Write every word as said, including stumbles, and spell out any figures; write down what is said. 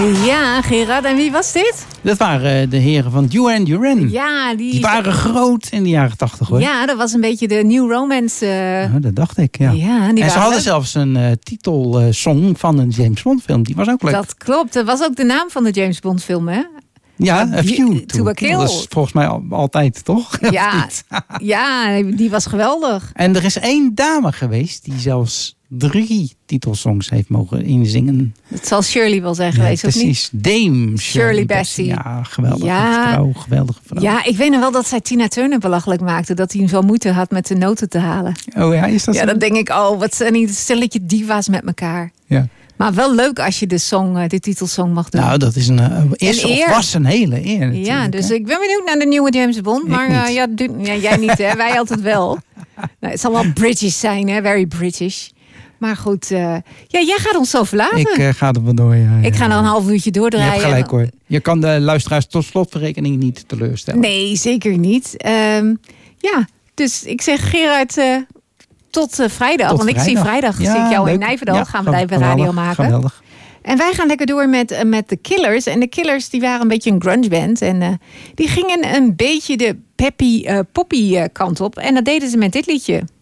Ja, Gerard, en wie was dit? Dat waren de heren van Duran Duran. Ja, die... die waren groot in de jaren tachtig, hoor. Ja, dat was een beetje de New Romance. Uh... Ja, dat dacht ik, ja. ja die en ze hadden leuk. zelfs een uh, titelsong van een James Bond film. Die was ook leuk. Dat klopt. Dat was ook de naam van de James Bond film, hè? Ja, A View to, to a Kill. Dat is volgens mij al, altijd, toch? Ja, ja, die was geweldig. En er is één dame geweest die zelfs drie titelsongs heeft mogen inzingen. Dat zal Shirley wel zijn geweest, ja, of niet? Precies, Dame Shirley, Shirley Bassey. Ja, geweldige ja. vrouw, geweldige vrouw. Ja, ik weet nog wel dat zij Tina Turner belachelijk maakte. Dat hij zo moeite had met de noten te halen. Oh ja, is dat Ja, zo? dan denk ik, oh, wat zijn die stelletje diva's met elkaar. Ja. Maar wel leuk als je de, song, de titelsong mag doen. Nou, dat is een, een is een eer. Of was een hele eer. Ja, dus hè? ik ben benieuwd naar de nieuwe James Bond. Maar uh, ja, du- ja, jij niet, hè? Wij altijd wel. Nou, het zal wel British zijn, hè? Very British. Maar goed, uh, ja, jij gaat ons zo verlaten. Ik uh, ga er vandoor, ja. Ik ga ja, nog een ja. half uurtje doordraaien. Je hebt gelijk, hoor. Je kan de luisteraars tot slotverrekening niet teleurstellen. Nee, zeker niet. Um, ja, dus ik zeg Gerard... Uh, Tot uh, vrijdag, Tot want ik vrijdag. zie vrijdag Ja, zie ik jou leuk. in Nijverdal. Ja, gaan we live radio geweldig, maken. Geweldig. En wij gaan lekker door met, uh, met de Killers. En de Killers die waren een beetje een grunge band. En uh, die gingen een beetje de peppy uh, poppy uh, kant op. En dat deden ze met dit liedje.